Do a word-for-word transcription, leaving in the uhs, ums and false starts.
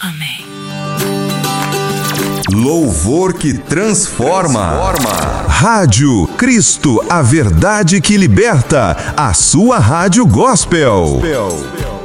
Amém. Louvor que transforma. transforma. Rádio Cristo, a verdade que liberta. A sua rádio gospel. gospel.